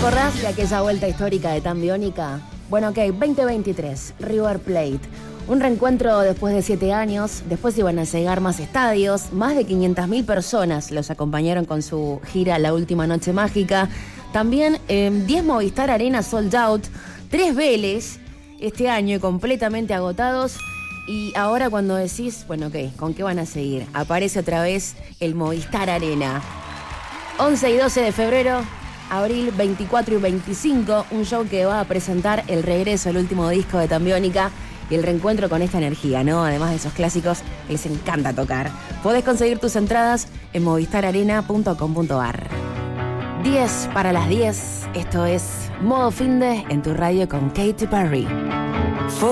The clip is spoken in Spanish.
acordás de aquella vuelta histórica de Tan Biónica? Bueno, ok, 2023, River Plate. Un reencuentro después de 7 años. Después iban a llegar más estadios. Más de 500.000 personas los acompañaron con su gira La Última Noche Mágica. También 10 Movistar Arena sold out. 3 Vélez este año completamente agotados. Y ahora cuando decís, bueno, ok, ¿con qué van a seguir? Aparece otra vez el Movistar Arena. 11 y 12 de febrero, abril 24 y 25, un show que va a presentar el regreso al último disco de Tan Biónica y el reencuentro con esta energía, ¿no? Además de esos clásicos que les encanta tocar. Podés conseguir tus entradas en movistararena.com.ar. 10 para las 10, esto es Modo Finde en tu radio con Katy Perry.